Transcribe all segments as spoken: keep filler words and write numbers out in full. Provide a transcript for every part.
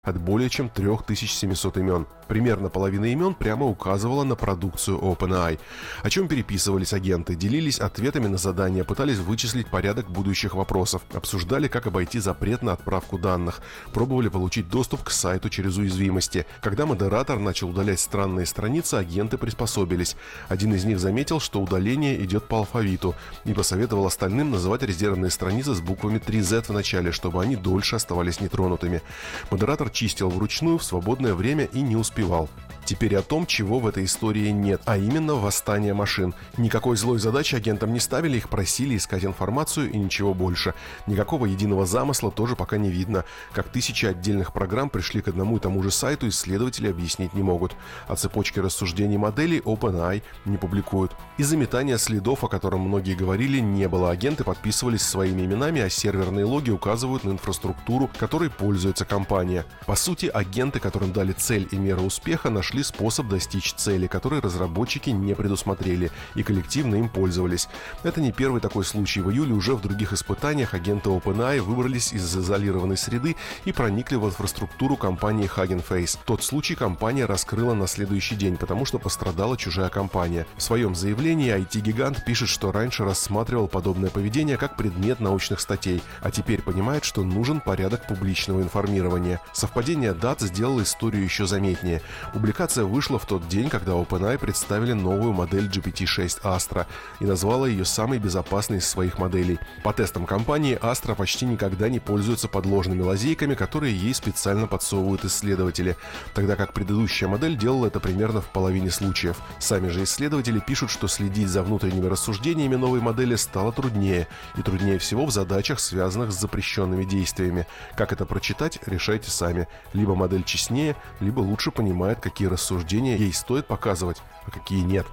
от более чем три тысячи семьсот имен. Примерно половина имен прямо указывала на продукцию OpenAI. О чем переписывались агенты, делились ответами на задания, пытались вычислить порядок будущих вопросов, обсуждали, как обойти запрет на отправку данных, пробовали получить доступ к сайту через уязвимости. Когда модератор начал удалять странные страницы, агенты приспособились. Один из них заметил, что удаление идет по алфавиту, и посоветовал остальным называть резервные страницы с буквами три зет в начале, чтобы они дольше оставались нетронутыми. Модератор чистил вручную в свободное время и не успевал. Теперь о том, чего в этой истории нет, а именно восстание машин. Никакой злой задачи агентам не ставили, их просили искать информацию и ничего больше. Никакого единого замысла тоже пока не видно. Как тысячи отдельных программ пришли к одному и тому же сайту, исследователи объяснить не могут. А цепочки рассуждений моделей OpenAI не публикуют. Из-за метания следов, о котором многие говорили, не было. Агенты подписывались своими именами, а серверные логи указывают на инфраструктуру, которой пользуется компания. По сути, агенты, которым дали цель и меру успеха, нашли способ достичь цели, который разработчики не предусмотрели и коллективно им пользовались. Это не первый такой случай. В июле уже в других испытаниях агенты OpenAI выбрались из изолированной среды и проникли в инфраструктуру компании Hugging Face. Тот случай компания раскрыла на следующий день, потому что пострадала чужая компания. В своем заявлении ай ти-гигант пишет, что раньше рассматривал подобное поведение как предмет научных статей, а теперь понимает, что нужен порядок публичного информирования. Совпадение дат сделало историю еще заметнее. Публикация вышла в тот день, когда OpenAI представили новую модель джи пи ти шесть Astra и назвала ее самой безопасной из своих моделей. По тестам компании, Astra почти никогда не пользуется подложными лазейками, которые ей специально подсовывают исследователи, тогда как предыдущая модель делала это примерно в половине случаев. Сами же исследователи пишут, что следить за внутренними рассуждениями новой модели стало труднее, и труднее всего в задачах, связанных с запрещенными действиями. Как это прочитать, решайте сами. Либо модель честнее, либо лучше понимает, какие рассуждения ей стоит показывать, а какие нет.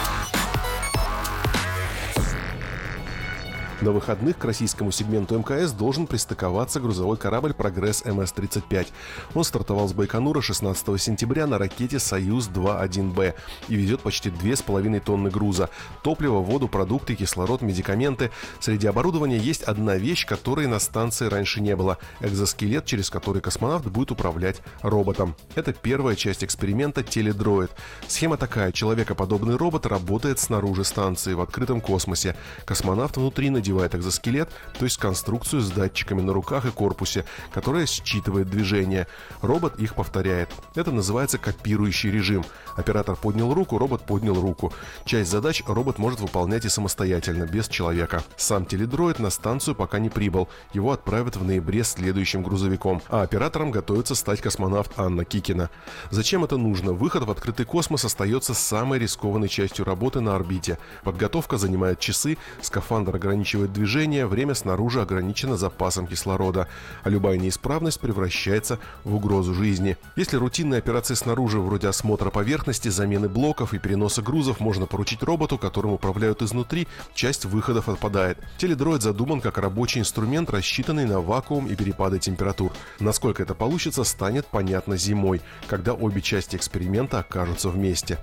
На выходных к российскому сегменту эм ка эс должен пристыковаться грузовой корабль «Прогресс эм эс тридцать пять». Он стартовал с Байконура шестнадцатого сентября на ракете «Союз два один бэ» и везет почти две с половиной тонны груза. Топливо, воду, продукты, кислород, медикаменты. Среди оборудования есть одна вещь, которой на станции раньше не было – экзоскелет, через который космонавт будет управлять роботом. Это первая часть эксперимента «Теледроид». Схема такая – человекоподобный робот работает снаружи станции в открытом космосе. Космонавт внутри надевает надевает экзоскелет, то есть конструкцию с датчиками на руках и корпусе, которая считывает движения. Робот их повторяет. Это называется копирующий режим. Оператор поднял руку, робот поднял руку. Часть задач робот может выполнять и самостоятельно, без человека. Сам теледроид на станцию пока не прибыл. Его отправят в ноябре следующим грузовиком. А оператором готовится стать космонавт Анна Кикина. Зачем это нужно? Выход в открытый космос остается самой рискованной частью работы на орбите. Подготовка занимает часы, скафандр ограничивает движение, время снаружи ограничено запасом кислорода, а любая неисправность превращается в угрозу жизни. Если рутинные операции снаружи, вроде осмотра поверхности, замены блоков и переноса грузов, можно поручить роботу, которым управляют изнутри, часть выходов отпадает. Теледроид задуман как рабочий инструмент, рассчитанный на вакуум и перепады температур. Насколько это получится, станет понятно зимой, когда обе части эксперимента окажутся вместе.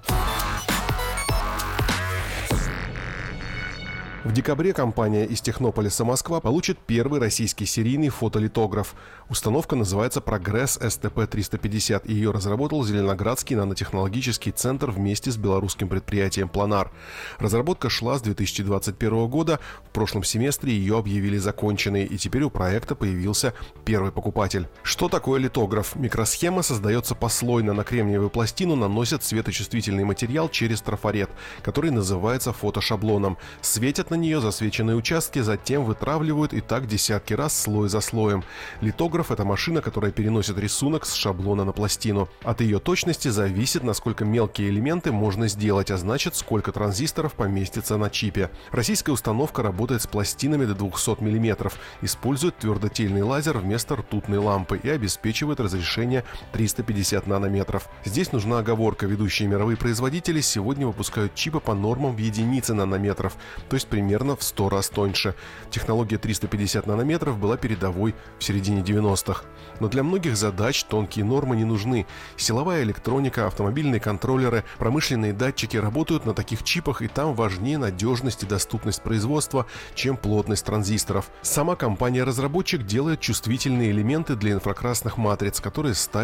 В декабре компания из Технополиса, Москва, получит первый российский серийный фотолитограф. Установка называется «Прогресс эс тэ пэ триста пятьдесят», и ее разработал Зеленоградский нанотехнологический центр вместе с белорусским предприятием «Планар». Разработка шла с две тысячи двадцать первого года, в прошлом семестре ее объявили законченной, и теперь у проекта появился первый покупатель. Что такое литограф? Микросхема создается послойно, на кремниевую пластину наносят светочувствительный материал через трафарет, который называется фотошаблоном. Светят на нее засвеченные участки, затем вытравливают и так десятки раз слой за слоем. Литограф – это машина, которая переносит рисунок с шаблона на пластину. От ее точности зависит, насколько мелкие элементы можно сделать, а значит, сколько транзисторов поместится на чипе. Российская установка работает с пластинами до двухсот миллиметров, использует твердотельный лазер вместо ртутной лампы и обеспечивает разрешение триста пятьдесят нанометров. Здесь нужна оговорка: ведущие мировые производители сегодня выпускают чипы по нормам в единицы нанометров, то есть примерно примерно в сто раз тоньше. Технология триста пятьдесят нанометров была передовой в середине девяностых. Но для многих задач тонкие нормы не нужны. Силовая электроника, автомобильные контроллеры, промышленные датчики работают на таких чипах, и там важнее надежность и доступность производства, чем плотность транзисторов. Сама компания-разработчик делает чувствительные элементы для инфракрасных матриц, которые ставят